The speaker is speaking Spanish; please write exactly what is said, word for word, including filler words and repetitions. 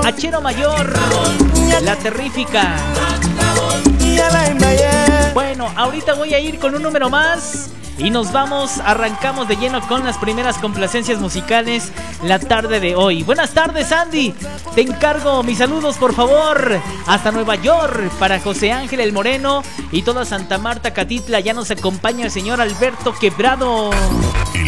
Achero Mayor, La Terrífica. Bueno, ahorita voy a ir con un número más y nos vamos, arrancamos de lleno con las primeras complacencias musicales la tarde de hoy. Buenas tardes, Andy. Te encargo mis saludos, por favor, hasta Nueva York para José Ángel el Moreno y toda Santa Marta, Catitla. Ya nos acompaña el señor Alberto Quebrado.